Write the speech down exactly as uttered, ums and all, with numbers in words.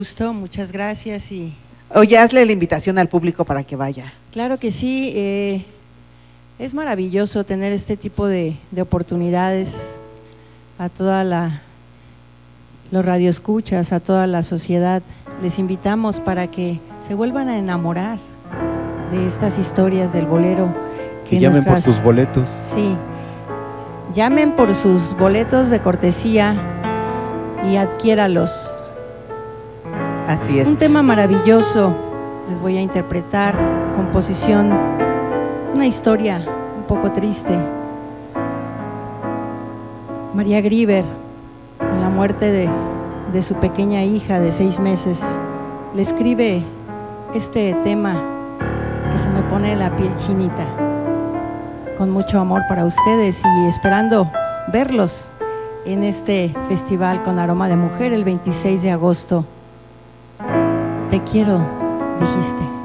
Gusto, muchas gracias. Y oye, hazle la invitación al público para que vaya. claro que sí, eh, es maravilloso tener este tipo de, de oportunidades a toda la los radioescuchas, a toda la sociedad. Les invitamos para que se vuelvan a enamorar de estas historias del bolero. Que, que llamen nuestras, por sus boletos. Sí, llamen por sus boletos de cortesía y adquiéralos. Así es. Un tema maravilloso, les voy a interpretar, composición, una historia un poco triste. María Grieber, con la muerte de, de su pequeña hija de seis meses, le escribe este tema que se me pone la piel chinita, con mucho amor para ustedes y esperando verlos en este festival con Aroma de Mujer el veintiséis de agosto. Te quiero, dijiste.